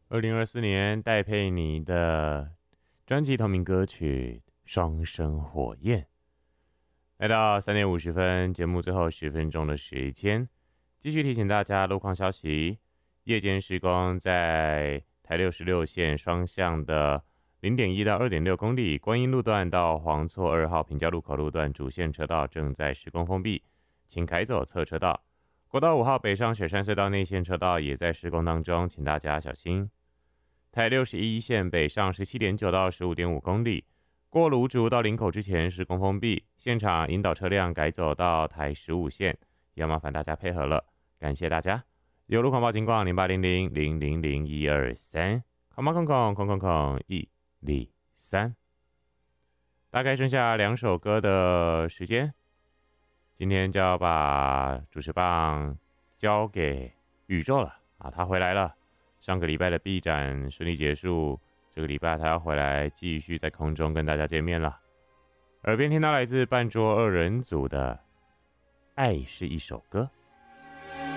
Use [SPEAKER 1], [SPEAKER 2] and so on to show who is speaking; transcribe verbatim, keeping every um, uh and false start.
[SPEAKER 1] 二零二四年戴佩妮的专辑同名歌曲《双生火焰》。来到三点五十分，节目最后十分钟的时间，继续提醒大家路况消息：夜间施工在台六十六线双向的零点一到二点六公里，观音路段到黄厝二号平交路口路段主线车道正在施工封闭，请改走侧车道。国道五号北上雪山隧道内线车道也在施工当中，请大家小心。台六十一线北上 十七点九 到 十五点五公里，过芦竹到林口之前施工封闭，现场引导车辆改走到台十五线，要麻烦大家配合了，感谢大家。有路况报警况零八零零零零零一二三，空空空空空空一二三。大概剩下两首歌的时间，今天就要把主持棒交给宇宙了啊，他回来了。上个礼拜的 B 展顺利结束，这个礼拜他要回来继续在空中跟大家见面了。耳边听到来自半桌二人组的《爱是一首歌》。